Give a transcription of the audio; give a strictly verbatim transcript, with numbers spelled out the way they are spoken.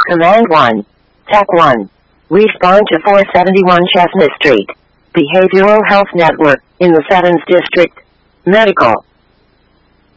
Command one. Tech one. Respond to four seventy-one Chestnut Street. Behavioral Health Network, in the Settings District. Medical.